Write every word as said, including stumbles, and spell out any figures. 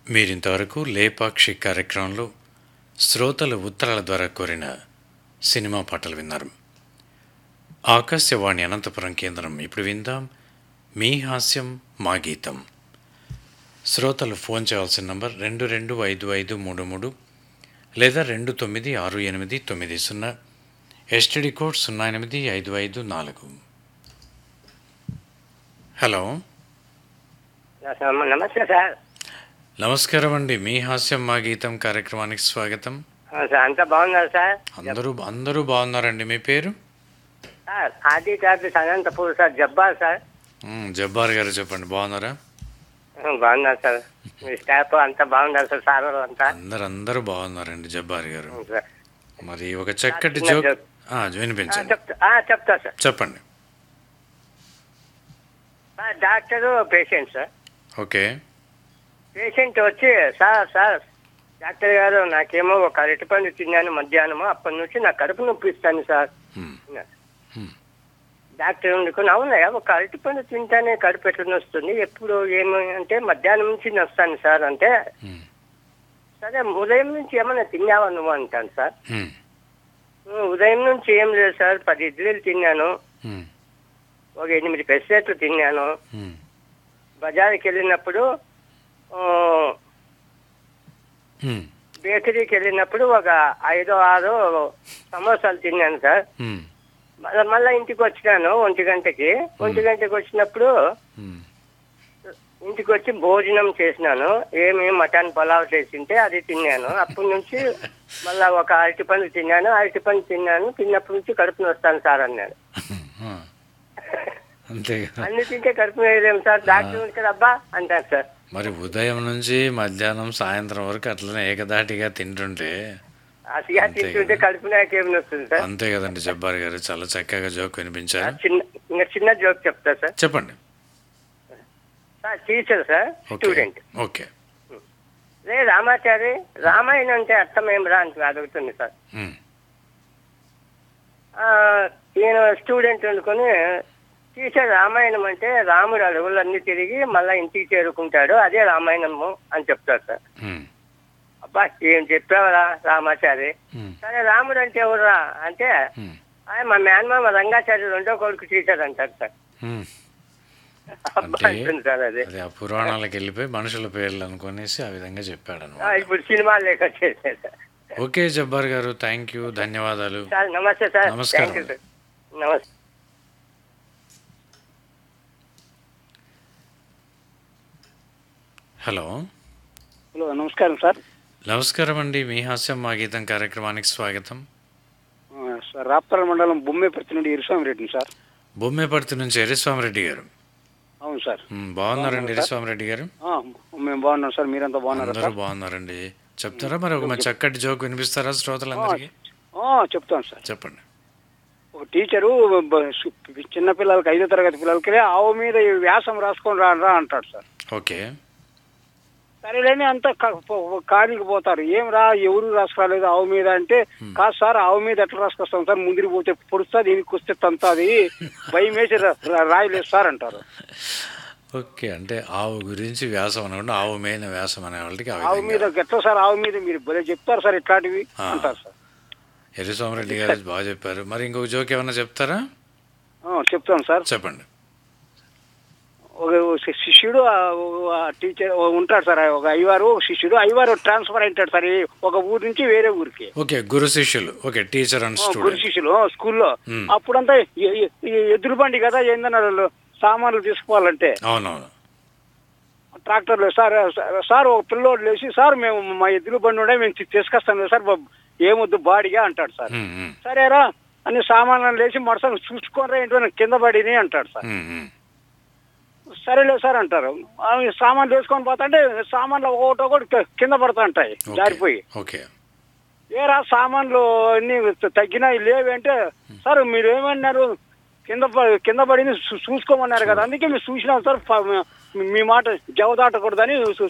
మీరింతవరకు లేపాక్షి కార్యక్రమంలో శ్రోతలు ఉత్తరాల ద్వారా కోరిన సినిమా పాటలు విన్నారు. ఆకాశవాణి అనంతపురం కేంద్రం. ఇప్పుడు విందాం మీ హాస్యం మా గీతం. శ్రోతలు ఫోన్ చేయాల్సిన నంబర్ రెండు రెండు ఐదు ఐదు మూడు మూడు లేదా రెండు తొమ్మిది ఆరు ఎనిమిది తొమ్మిది సున్నా, ఎస్టీడీ కోడ్ సున్నా ఎనిమిది ఐదు ఐదు నాలుగు. హలో, నమస్తే సార్. నమస్కారం అండి. మీ హాస్యం మా గీతం కార్యక్రమానికి స్వాగతం. సార్ అంతా బాగున్నారు సార్? అందరూ అందరూ బాగున్నారండి. మీ పేరు? సార్ ఆది tablets Anantapur sir. Jabbar sir. మ్, జబ్బార్ గారు చెప్పండి, బాగున్నారా? బాగున్నారు సార్. మీ స్టాఫ్ అంతా బాగున్నారు సార్. సార్ వాళ్ళు అంతా అందరు అందరూ బాగున్నారండి. జబ్బార్ గారు, అవును సార్. మరి ఒక చక్కటి చిన్న జోక్ జోక్. ఆ, ఆ, వినిపించండి. చెప్తా ఆ, చెప్తా సార్. చెప్పండి. Sir doctor patient sir. Okay. Patient వచ్చి సార్ సార్ డాక్టర్ గారు నాకేమో ఒక అరటిపండు తిన్నాను మధ్యాహ్నము, అప్పటి నుంచి నా కడుపు నొప్పి ఇస్తాను సార్. మ్, మ్, డాక్టర్ ఉండుకొని అవునయ్యా ఒక అరటిపండు తింటానే కడుపు ఎట్లా వస్తుంది, ఎప్పుడు ఏమి అంటే మధ్యాహ్నం నుంచి వస్తాను సార్ అంటే, మ్, సరే ఉదయం నుంచి ఏమైనా తిన్నావా నువ్వు అంటాను సార్. మ్, "ఉమ్, ఉదయం నుంచి ఏం లేదు సార్, పది ఇడ్లీలు తిన్నాను, మ్, ఒక ఎనిమిది పెసరెట్లు తిన్నాను, మ్, బజార్కి వెళ్ళినప్పుడు ఆ, మ్, బేకరీకి వెళ్ళినప్పుడు ఒక ఐదో ఆరో సమోసాలు తిన్నాను సార్. మ్, మళ్ళీ మళ్ళీ ఇంటికి వచ్చినాను ఒంటి గంటకి. ఒంటి గంటకి వచ్చినప్పుడు మ్, ఇంటికి వచ్చి భోజనం చేసినాను, ఏమి మటన్ పలావ్ చేసింటే అది తిన్నాను. అప్పటి నుంచి మళ్ళా ఒక అరటిపండు తిన్నాను, అరటిపండు తిన్నాను, తిన్నప్పటి నుంచి కడుపుని వస్తాను సార్ అన్నాడు. ఆ, అంతే కదా. అన్ని తింటే కడుపు వేయలేము సార్, డాక్టర్ ఉంది కదా అబ్బా అంటారు సార్. మరి ఉదయం నుంచి మధ్యాహ్నం సాయంత్రం వరకు అట్లనే ఏకదాటిగా తింటుంటే అసిగా అంతే తింటుంటే కదా. కడుపు నాకేమి వస్తుంది సార్. అంతే కదండి. జబ్బార్ గారు చాలా చక్కగా జోక్ వినిపించారు. చిన్న ఇంకా చిన్న జోక్ చెప్తా సార్. చెప్పండి. Sir teacher sir okay. Student. Okay. రే రామాచారి, రామాయణం అంటే అర్థం ఏం రా అని అడుగుతుంది సార్. మ్, ఆ, నేను స్టూడెంట్ అనుకుని, టీచర్ రామాయణం అంటే రాముడు అడవులన్నీ తిరిగి మళ్ళా ఇంటికి చేరుకుంటాడు, అదే రామాయణము అని చెప్తారు సార్. మ్, అబ్బా ఏం చెప్పావరా రామాచారి. మ్, సరే రాముడు అంటే ఎవరురా అంటే, మ్, ఆయన మా మేనమామ రంగాచార్య రెండో కొడుకు టీచర్ అంటారు సార్. మ్. అబ్బా అంటే అంటుంది సార్ అది. అది ఆ పురాణాలకు వెళ్ళిపోయి మనుషుల పేర్లు అనుకునేసి ఆ విధంగా చెప్పాడు ఆ, అనమాట. ఇప్పుడు సినిమా లేక వచ్చేసాయి సార్. ఓకే జబ్బార్ గారు, థ్యాంక్ యూ, ధన్యవాదాలు. సార్ నమస్తే సార్. నమస్కారం. Thank you sir. నమస్తే. హలో, హలో నమస్కారం సార్. నమస్కారం అండి. మీ హాస్యం మా గీతం కార్యక్రమానికి స్వాగతం. ఆ, సార్ రాప్తాల మండలం బొమ్మేపర్తి నుండి ఇరుస్వామిరెడ్డి సార్. బొమ్మేపర్తి నుంచి ఎర్రస్వామిరెడ్డి గారు. అవును సార్. మ్, బాగున్నారండి ఎర్రస్వామిరెడ్డి గారు? ఆ, మేము బాగున్నాం సార్. మీరంతా బాగున్నారా అందరూ సార్? బాగున్నారండి. చెప్తారా మరి ఒక మంచి చక్కటి జోక్ వినిపిస్తారా శ్రోతలందరికీ? ఆ, చెప్తాను సార్. చెప్పండి. ఒక టీచరు బ- సు- చిన్న పిల్లలకి ఐదో తరగతి పిల్లలకి ఆవు మీద ఈ వ్యాసం రాసుకొని రారా అంటాడు సార్. ఓకే. సరేలేని అంతా కానికి పోతారు. ఏం రా ఎవరు రాసుకురాలేదు ఆవు మీద అంటే, కాదు సార్ ఆవు మీద ఎట్లా రాసుకొస్తాం సార్, ముందుకు పోతే పొడుస్తుంది, దీనికి వస్తే తంతాది, భయం వేసి రా- రా- రాయలేదు సార్ అంటారు. ఓకే, అంటే ఆవు గురించి వ్యాసం అనకుండా ఆవు మీద వ్యాసం అనే వాళ్ళకి ఆ ఆవు మీద విధంగా. ఎట్లా సార్ ఆవు మీద మీరు భలే చెప్తారు సార్ ఇట్లాంటివి ఆ. అంటారు సార్. ఎర్రస్వామిరెడ్డి గారు బాగా చెప్పారు. మరి ఇంకొక జోక్ ఏమైనా చెప్తారా? ఆ, చెప్తాను సార్. చెప్పండి. ఒక శి- శిష్యుడు ఆ, ఆ టీచర్ ఉంటాడు సార్. ఒక అయ్యవారు ఒక శిష్యుడు, అయ్యవారు ట్రాన్స్ఫర్ అయింటాడు సార్ ఈ ఒక ఊరి నుంచి వేరే ఊరికి. ఓకే, గురు శిష్యులు. ఓకే, టీచర్ అండ్ ఆ, గురు స్టూడెంట్. శిష్యులు ఆ, స్కూల్లో. మ్. అప్పుడంతా ఎ- ఎ- ఈ ఎద్దుల బండి కదా, ఏందన్నా సామాన్లు తీసుకోవాలంటే అవునవును. ట్రాక్టర్లు సార్ సార్ ఒక పిల్లోడు లేచి, సార్ మేము మా ఎద్దుల బండి ఉండే మేము తీ- తీసుకొస్తాం సార్, బా- ఏమొద్దు బాడిగా అంటాడు సార్. మ్, మ్, సరేరా అన్ని సామాన్లను లేచి మడసలు చూసుకోరా ఏంటో కింద పడిని అంటాడు సార్. మ్, మ్. సరేలే సార్ అంటారు. ఆ సామాన్లు వేసుకొని పోతా అంటే సామాన్లు ఒకటి ఒకటి కి- కింద పడతా ఉంటాయి ఓకే. జారిపోయి. ఓకే. ఏరా సామాన్లు అన్ని తగ్గినాయి లేవి అంటే, సార్ మీరు ఏమన్నారు, కింద ప- కింద పడింది చూ- చూసుకోమన్నారు కదా, అందుకే మీరు చూసినాం సార్, ప- మీ మాట జవదాటకూడదని